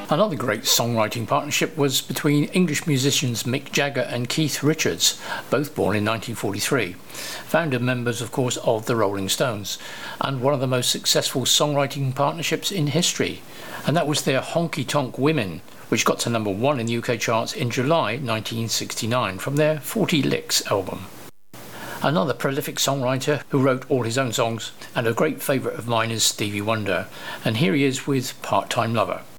Another great songwriting partnership was between English musicians Mick Jagger and Keith Richards, both born in 1943, founder members, of course, of the Rolling Stones, and one of the most successful songwriting partnerships in history. And that was their Honky Tonk Women, which got to number 1 in the UK charts in July 1969 from their 40 Licks album. Another prolific songwriter who wrote all his own songs, and a great favourite of mine is Stevie Wonder, and here he is with Part-Time Lover.